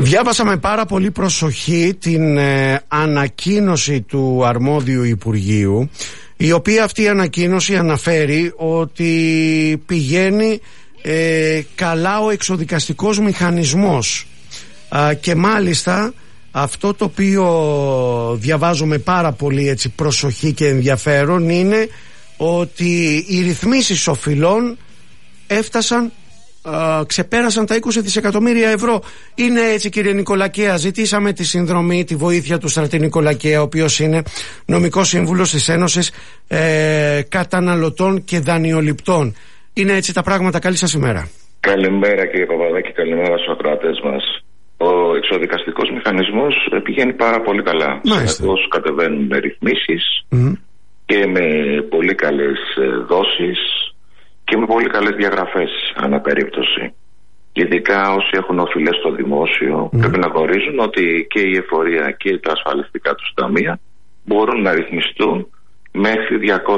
Διάβασα με πάρα πολύ προσοχή την ανακοίνωση του αρμόδιου Υπουργείου, η οποία αυτή η ανακοίνωση αναφέρει ότι πηγαίνει καλά ο εξοδικαστικός μηχανισμός και μάλιστα αυτό το οποίο διαβάζω με πάρα πολύ έτσι προσοχή και ενδιαφέρον είναι ότι οι ρυθμίσεις οφειλών ξεπέρασαν τα 20 δισεκατομμύρια ευρώ. Είναι έτσι, κύριε Νικολακέα? Ζητήσαμε τη συνδρομή, τη βοήθεια του Στρατή Νικολακέα, ο οποίος είναι νομικός σύμβουλος της Ένωσης Καταναλωτών και Δανειοληπτών. Είναι έτσι τα πράγματα? Καλή σας ημέρα. Καλημέρα κύριε Παπαδάκη, καλημέρα στους ακροατές μας. Ο εξοδικαστικός μηχανισμός πηγαίνει πάρα πολύ καλά. Συνεχώς κατεβαίνουν με ρυθμίσεις και με πολύ καλές δόσεις και με πολύ καλές διαγραφές ανά περίπτωση. Ειδικά όσοι έχουν οφειλές στο δημόσιο πρέπει να γνωρίζουν ότι και η εφορία και τα ασφαλιστικά του ταμεία μπορούν να ρυθμιστούν μέχρι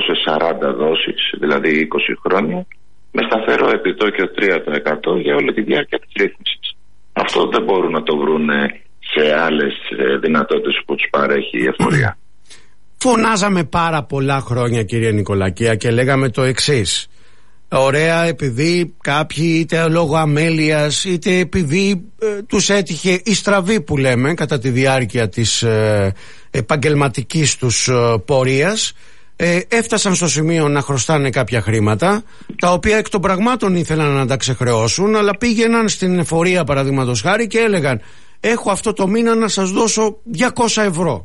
240 δόσεις, δηλαδή 20 χρόνια, με σταθερό επιτόκιο 3% για όλη τη διάρκεια της ρύθμισης. Αυτό δεν μπορούν να το βρουν σε άλλες δυνατότητες που τους παρέχει η εφορία. Φωνάζαμε πάρα πολλά χρόνια, κύριε Νικολακέα, και λέγαμε το εξής. Ωραία, επειδή κάποιοι είτε λόγω αμέλειας είτε επειδή τους έτυχε η στραβή που λέμε κατά τη διάρκεια της επαγγελματικής τους πορείας, έφτασαν στο σημείο να χρωστάνε κάποια χρήματα, τα οποία εκ των πραγμάτων ήθελαν να τα ξεχρεώσουν, αλλά πήγαιναν στην εφορία παραδείγματος χάρη και έλεγαν έχω αυτό το μήνα να σας δώσω 200 ευρώ.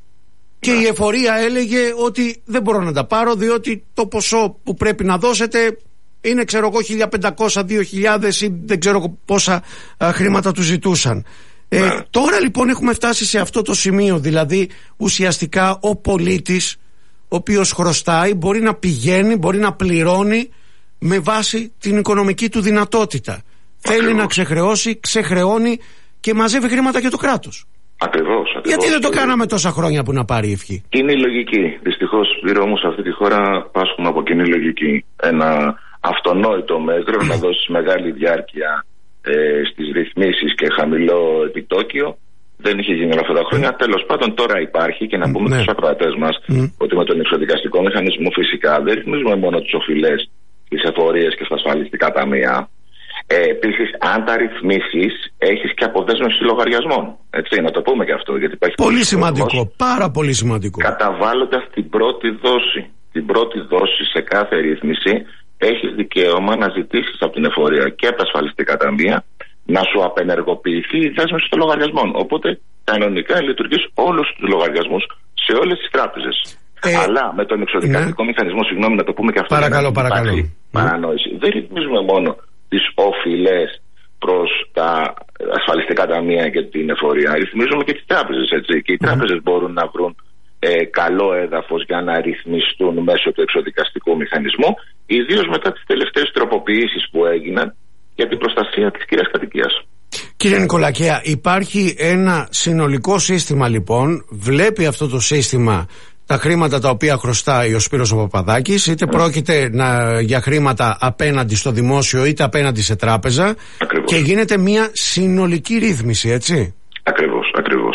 Και η εφορία έλεγε ότι δεν μπορώ να τα πάρω, διότι το ποσό που πρέπει να δώσετε είναι, ξέρω εγώ, 1.500, 2.000 ή δεν ξέρω πόσα χρήματα του ζητούσαν. Τώρα λοιπόν έχουμε φτάσει σε αυτό το σημείο, δηλαδή ουσιαστικά ο πολίτης ο οποίος χρωστάει μπορεί να πηγαίνει, μπορεί να πληρώνει με βάση την οικονομική του δυνατότητα. Θέλει να ξεχρεώσει, ξεχρεώνει και μαζεύει χρήματα για το κράτος. Ακριβώς. Γιατί δεν το κάναμε τόσα χρόνια που να πάρει ευχή? Κοινή λογική. Δυστυχώς όμως σε αυτή τη χώρα πάσχουμε από κοινή λογική. Ένα αυτονόητο μέτρο να δώσει μεγάλη διάρκεια στις ρυθμίσεις και χαμηλό επιτόκιο. Δεν είχε γίνει όλα αυτά τα χρόνια. Τέλος πάντων, τώρα υπάρχει και να πούμε στους ακροατές μας ότι με τον εξοδικαστικό μηχανισμό φυσικά δεν ρυθμίζουμε μόνο τις οφειλές, τις εφορίες και στα ασφαλιστικά ταμεία. Επίσης, αν τα ρυθμίσεις, έχεις και αποδέσμευση λογαριασμών. Έτσι, να το πούμε και αυτό. Γιατί υπάρχει πολύ σημαντικό, πάρα πολύ σημαντικό. Καταβάλλοντας την πρώτη δόση. Την πρώτη δόση σε κάθε ρύθμιση, έχεις δικαίωμα να ζητήσεις από την εφορία και από τα ασφαλιστικά ταμεία να σου απενεργοποιηθεί η δέσμευση των λογαριασμών. Οπότε, κανονικά λειτουργείς όλους τους λογαριασμούς σε όλες τις τράπεζες. Αλλά με τον εξοδικαστικό μηχανισμό, συγγνώμη να το πούμε και αυτό. Παρακαλώ. Παρανόηση. Δεν ρυθμίζουμε μόνο τις οφειλές προς τα ασφαλιστικά ταμεία και την εφορία. Ρυθμίζουμε και τις τράπεζες, έτσι. Και οι τράπεζες μπορούν να βρουν καλό έδαφος για να ρυθμιστούν μέσω του εξοδικαστικού μηχανισμού, ιδίως μετά τις τελευταίες τροποποιήσεις που έγιναν για την προστασία της κυρίας κατοικίας. Κύριε Νικολακέα, υπάρχει ένα συνολικό σύστημα λοιπόν, βλέπει αυτό το σύστημα τα χρήματα τα οποία χρωστάει ο Σπύρος ο Παπαδάκης, είτε πρόκειται για χρήματα απέναντι στο δημόσιο είτε απέναντι σε τράπεζα. Ακριβώς. Και γίνεται μια συνολική ρύθμιση, έτσι. Ακριβώς.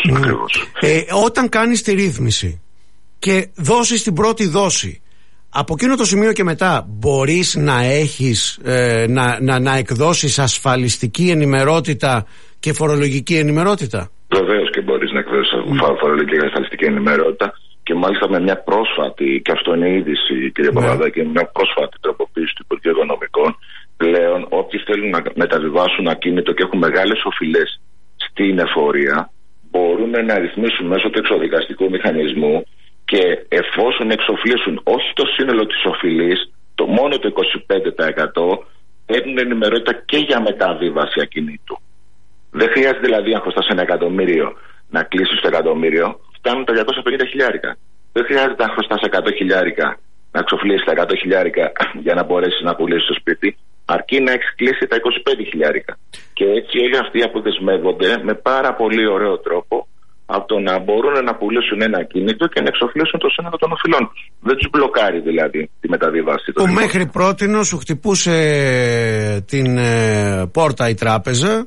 Όταν κάνεις τη ρύθμιση και δώσεις την πρώτη δόση, από εκείνο το σημείο και μετά μπορείς να έχεις να εκδώσεις ασφαλιστική ενημερότητα και φορολογική ενημερότητα? Βεβαίως και μπορείς να εκδώσεις φορολογική και ασφαλιστική ενημερότητα. Και μάλιστα με μια πρόσφατη, και αυτό είναι η είδηση, κύριε Παπαδάκη, μια πρόσφατη τροποποίηση του Υπουργείου Οικονομικών, πλέον όποιοι θέλουν να μεταβιβάσουν ακίνητο και έχουν μεγάλες οφειλές στην εφορία, μπορούν να ρυθμίσουν μέσω του εξοδικαστικού μηχανισμού και εφόσον εξοφλήσουν όχι το σύνολο της οφειλής, μόνο το 25%, έχουν ενημερότητα και για μεταβίβαση ακινήτου. Δεν χρειάζεται δηλαδή, αν χρωστάς 1 εκατομμύριο, να κλείσεις το εκατομμύριο. Φτάνουν τα 250 χιλιάρικα. Δεν χρειάζεται να χρωστάς 100 χιλιάρικα να εξοφλήσεις τα 100 χιλιάρικα για να μπορέσεις να πουλήσεις το σπίτι, αρκεί να έχεις κλείσει τα 25 χιλιάρικα. Και έτσι όλοι αυτοί αποδεσμεύονται με πάρα πολύ ωραίο τρόπο από το να μπορούν να πουλήσουν ένα ακίνητο και να εξοφλήσουν το σύνολο των οφειλών τους. Δεν τους μπλοκάρει δηλαδή τη μεταβίβαση. Που μέχρι πρότινο σου χτυπούσε την πόρτα η τράπεζα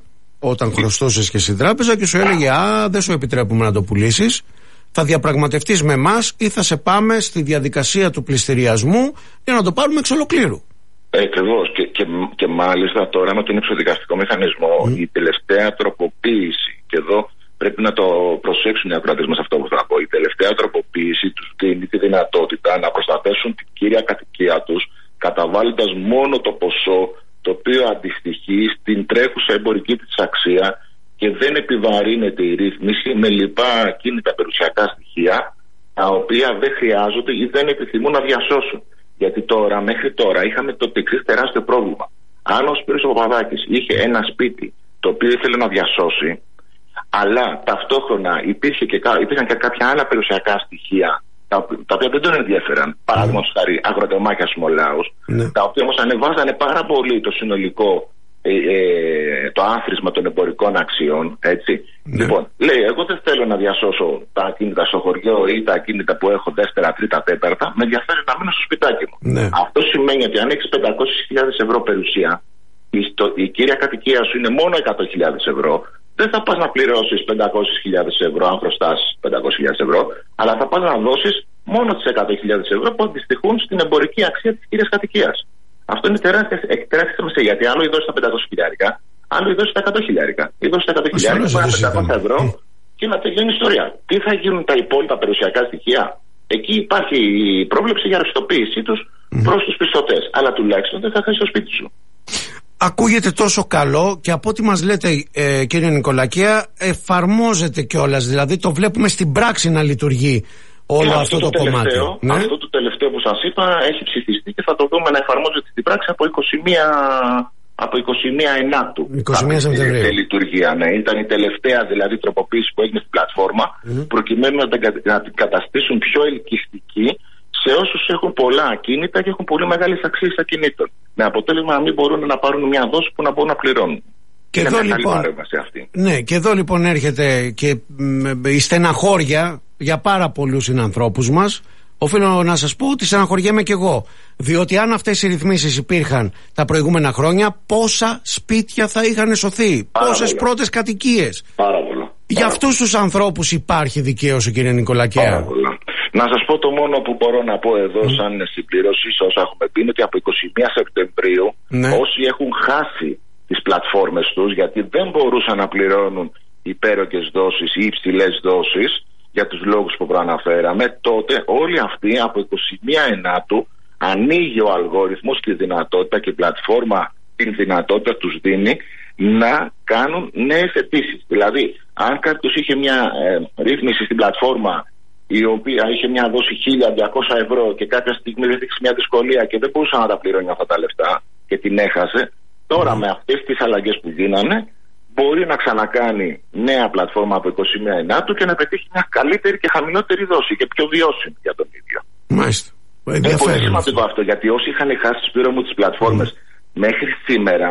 όταν χρωστούσες και στην τράπεζα και σου έλεγε δεν σου επιτρέπουμε να το πουλήσεις, θα διαπραγματευτείς με εμάς ή θα σε πάμε στη διαδικασία του πληστηριασμού για να το πάρουμε εξ ολοκλήρου. Ακριβώς. Και μάλιστα τώρα με τον εξοδικαστικό μηχανισμό η τελευταία τροποποίηση, και εδώ πρέπει να το προσέξουν οι ακροατές μας αυτό που θα πω, η τελευταία τροποποίηση τους δίνει τη δυνατότητα να προστατεύσουν την κύρια κατοικία τους, καταβάλλοντας μόνο το ποσό το οποίο αντιστοιχεί στην τρέχουσα εμπορική της αξία και δεν επιβαρύνεται η ρύθμιση με λοιπά ακίνητα περιουσιακά στοιχεία τα οποία δεν χρειάζονται ή δεν επιθυμούν να διασώσουν. Γιατί τώρα, μέχρι τώρα, είχαμε το εξής τεράστιο πρόβλημα. Αν ο Σπύρος Παπαδάκης είχε ένα σπίτι το οποίο ήθελε να διασώσει, αλλά ταυτόχρονα υπήρχαν και κάποια άλλα περιουσιακά στοιχεία τα οποία δεν τον ενδιαφέραν, παράδειγμα χάρη αγροτεμάχια Μολάους, τα οποία όμως ανεβάζανε πάρα πολύ το συνολικό το άθροισμα των εμπορικών αξιών, έτσι. Λοιπόν, λέει, εγώ δεν θέλω να διασώσω τα ακίνητα στο χωριό ή τα ακίνητα που έχω δεύτερα, τρίτα, τέταρτα, με ενδιαφέρει να μείνω στο σπιτάκι μου. Αυτό σημαίνει ότι αν έχεις 500.000 ευρώ περιουσία, η κύρια κατοικία σου είναι μόνο 100.000 ευρώ, δεν θα πας να πληρώσεις 500.000 ευρώ αν χρωστάς 500.000 ευρώ, αλλά θα πας να δώσεις μόνο τις 100.000 ευρώ που αντιστοιχούν στην εμπορική αξία της κύριας κατοικίας. Αυτό είναι τεράστια σημασία, γιατί άλλο δώσεις τα 500.000, άλλο δώσεις τα 100.000. Ή δώσεις τα 100.000 πάνε 500 ευρώ και να τελειώνει η ιστορία. Τι θα γίνουν τα υπόλοιπα περιουσιακά στοιχεία? Εκεί υπάρχει η πρόβλεψη για ρευστοποίησή τους προς τους πιστωτές. Αλλά τουλάχιστον δεν θα χάσει το σπίτι σου. Ακούγεται τόσο καλό και από ό,τι μας λέτε, κύριε Νικολακέα, εφαρμόζεται κιόλας. Δηλαδή το βλέπουμε στην πράξη να λειτουργεί όλο αυτό το κομμάτι. Αυτό το τελευταίο που σας είπα έχει ψηφιστεί και θα το δούμε να εφαρμόζεται στην πράξη από 21 Ενάτου. 21 Σεπτεμβρίου. Λειτουργία, ναι. Ήταν η τελευταία δηλαδή τροποποίηση που έγινε στην πλατφόρμα προκειμένου να την καταστήσουν πιο ελκυστική σε όσους έχουν πολλά ακίνητα και έχουν πολύ μεγάλες αξίες ακινήτων. Με αποτέλεσμα να μην μπορούν να πάρουν μια δόση που να μπορούν να πληρώνουν. Και εδώ, λοιπόν, ναι, και εδώ λοιπόν έρχεται και η στεναχώρια για πάρα πολλούς συνανθρώπους μας. Οφείλω να σας πω ότι στεναχωριέμαι κι εγώ. Διότι αν αυτές οι ρυθμίσεις υπήρχαν τα προηγούμενα χρόνια, πόσα σπίτια θα είχαν σωθεί, πόσες πρώτες κατοικίες. Πάρα πολλά. Για αυτούς τους ανθρώπους υπάρχει δικαίωση, κύριε Νικολακέα. Πάρα πολλά. Να σας πω το μόνο που μπορώ να πω εδώ σαν συμπλήρωση σε όσα έχουμε πει είναι ότι από 21 Σεπτεμβρίου όσοι έχουν χάσει τις πλατφόρμες τους γιατί δεν μπορούσαν να πληρώνουν υπέροχες δόσεις ή υψηλές δόσεις για τους λόγους που προαναφέραμε, τότε όλοι αυτοί από 21 Ενάτου ανοίγει ο αλγόριθμος τη δυνατότητα και η πλατφόρμα την δυνατότητα τους δίνει να κάνουν νέες αιτήσεις. Δηλαδή, αν κάποιος είχε μια ρύθμιση στην πλατφόρμα η οποία είχε μια δόση 1.200 ευρώ και κάποια στιγμή δείξει μια δυσκολία και δεν μπορούσε να τα πληρώνει αυτά τα λεφτά και την έχασε, τώρα με αυτές τις αλλαγές που γίνανε μπορεί να ξανακάνει νέα πλατφόρμα από 21 Ενάτου και να πετύχει μια καλύτερη και χαμηλότερη δόση και πιο βιώσιμη για τον ίδιο. Μάλιστα. Είναι πολύ σημαντικό αυτό, γιατί όσοι είχαν χάσει τις πληρωμού τις πλατφόρμες μέχρι σήμερα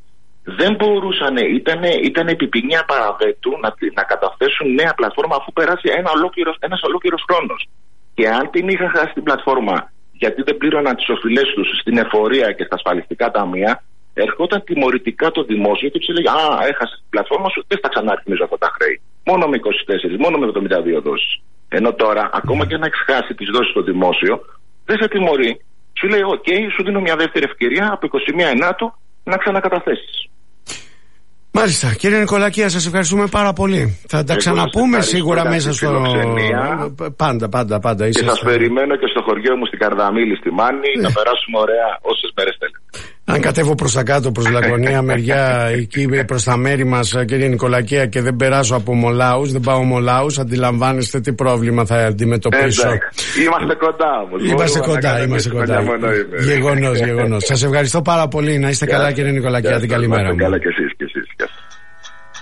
δεν μπορούσαν, ήταν επιπηνία παραβέτου να καταθέσουν νέα πλατφόρμα αφού περάσει ένας ολόκληρος χρόνος. Και αν την είχαν χάσει την πλατφόρμα γιατί δεν πλήρωναν τις οφειλές τους στην εφορία και στα ασφαλιστικά ταμεία, ερχόταν τιμωρητικά το δημόσιο και τους έλεγε έχασες την πλατφόρμα σου, δεν θα ξαναρρυθμίζω αυτά τα χρέη. Μόνο με 24, μόνο με 72 δόσεις. Ενώ τώρα, ακόμα και να έχεις χάσει τις δόσεις στο δημόσιο, δεν σε τιμωρεί. Σου λέει, OK, σου δίνω μια δεύτερη ευκαιρία από 21 Ενάτου να ξανακαταθέσεις. Μάλιστα. Κύριε Νικολακέα, σας ευχαριστούμε πάρα πολύ. Θα τα ξαναπούμε σίγουρα μέσα στο... Πάντα. Και σας περιμένω και στο χωριό μου στην Καρδαμήλη, στη Μάνη, να περάσουμε ωραία όσες μέρες θέλετε. Αν κατέβω προς τα κάτω, προς Λακωνία, μεριά εκεί προς τα μέρη μας, κύριε Νικολακέα, και δεν περάσω από Μολάους, δεν πάω Μολάους, αντιλαμβάνεστε τι πρόβλημα θα αντιμετωπίσω. Είμαστε κοντά όμως. Είμαστε κοντά. Γεγονός. Σας ευχαριστώ πάρα πολύ. Να είστε καλά, κύριε Νικολακέα, την καλημέρα μου. Καλά κι εσείς.